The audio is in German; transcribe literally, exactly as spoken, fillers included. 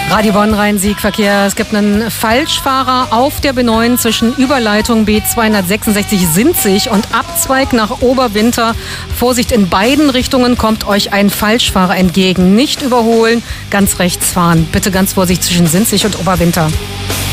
Radio Bonn Rhein-Sieg-Verkehr. Es gibt einen Falschfahrer auf der B neun zwischen Überleitung B zweihundertsechsundsechzig Sinzig und Abzweig nach Oberwinter. Vorsicht, in beiden Richtungen kommt euch ein Falschfahrer entgegen. Nicht überholen, ganz rechts fahren. Bitte ganz vorsichtig zwischen Sinzig und Oberwinter.